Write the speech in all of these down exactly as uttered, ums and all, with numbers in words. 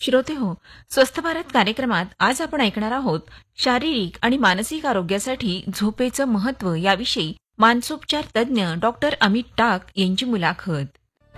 श्रोते हो, स्वस्थ भारत कार्यक्रमात आज आपण ऐकणार आहोत शारीरिक आणि मानसिक आरोग्यासाठी झोपेचं महत्त्व याविषयी मानसोपचार तज्ज्ञ डॉक्टर अमित टाक यांची मुलाखत.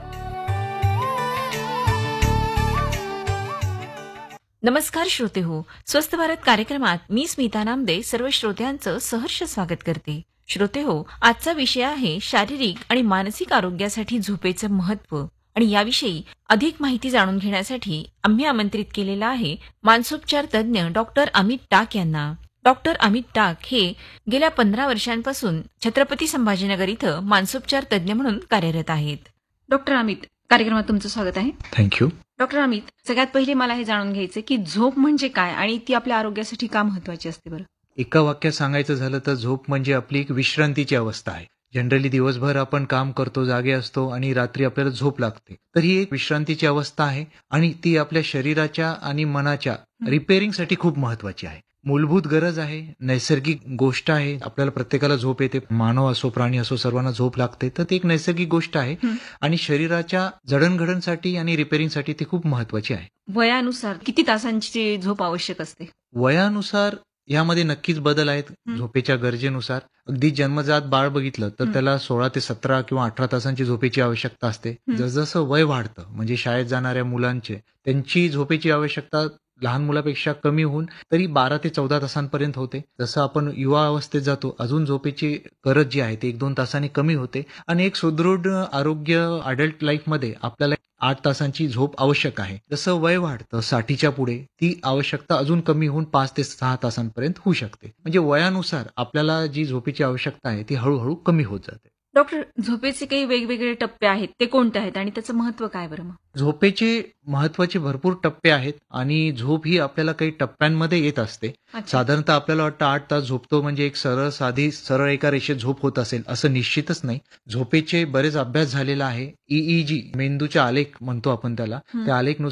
नमस्कार श्रोते हो, स्वस्थ भारत कार्यक्रमात मी स्मिता नामदे सर्व श्रोत्यांचं सहर्ष स्वागत करते. श्रोते हो, आजचा विषय आहे शारीरिक आणि मानसिक आरोग्यासाठी झोपेचं महत्त्व आणि याविषयी अधिक माहिती जाणून घेण्यासाठी आम्ही आमंत्रित केलेला आहे मानसोपचार तज्ज्ञ डॉक्टर अमित टाक यांना. डॉक्टर अमित टाक हे गेल्या पंधरा वर्षांपासून छत्रपती संभाजीनगर इथं मानसोपचार तज्ज्ञ म्हणून कार्यरत आहेत. डॉक्टर अमित, कार्यक्रमात तुमचं स्वागत आहे. थँक्यू. डॉक्टर अमित, सगळ्यात पहिले मला हे जाणून घ्यायचं की झोप म्हणजे काय आणि ती आपल्या आरोग्यासाठी का महत्वाची असते बरं? एका वाक्यात सांगायचं झालं तर झोप म्हणजे आपली एक विश्रांतीची अवस्था आहे. जनरली दिवसभर आपण काम करतो, जागे असतो आणि रात्री आपल्याला झोप लागते, तर ही एक विश्रांतीची अवस्था आहे आणि ती आपल्या शरीराच्या आणि मनाच्या रिपेअरिंगसाठी खूप महत्वाची आहे. मूलभूत गरज आहे, नैसर्गिक गोष्ट आहे. आपल्याला प्रत्येकाला झोप येते, मानव असो प्राणी असो सर्वांना झोप लागते, तर ती एक नैसर्गिक गोष्ट आहे आणि शरीराच्या जडणघडणसाठी आणि रिपेअरिंगसाठी ती खूप महत्वाची आहे. वयानुसार किती तासांची झोप आवश्यक असते? वयानुसार यामध्ये नक्कीच बदल आहेत. झोपेच्या गरजेनुसार अगदी जन्मजात बाळ बघितलं तर त्याला सोळा ते सतरा किंवा अठरा तासांची झोपेची आवश्यकता असते. जसजसं वय वाढतं म्हणजे शाळेत जाणाऱ्या मुलांचे त्यांची झोपेची आवश्यकता लहान मुलापेक्षा कमी होऊन तरी बारा ते चौदा तासांपर्यंत होते. जसं आपण युवा अवस्थेत जातो अजून झोपेची गरज जी आहे ती एक दोन तासांनी कमी होते आणि एक सुदृढ आरोग्य अडल्ट लाईफमध्ये आपल्याला आठ तासांची झोप आवश्यक आहे. जसं वय वाढतं साठीच्या पुढे ती आवश्यकता अजून कमी होऊन पाच ते सहा तासांपर्यंत होऊ शकते. म्हणजे वयानुसार आपल्याला जी झोपेची आवश्यकता आहे ती हळूहळू कमी होत जाते. डॉक्टर, झोपेचे काही वेगवेगळे टप्पे आहेत, ते कोणते आहेत आणि त्याचं महत्व काय बरं? मग झोपेचे महत्वाचे भरपूर टप्पे आहेत आणि झोप ही आपल्याला काही टप्प्यांमध्ये येत असते. साधारणतः आपल्याला वाटतं आठ तास झोपतो म्हणजे एक सरळ साधी सरळ एका रेषेत झोप होत असेल असं निश्चितच नाही. झोपेचे बरेच अभ्यास झालेला आहे. ईईजी मेंदूचे आलेख म्हणतो आपण त्याला, त्या आलेख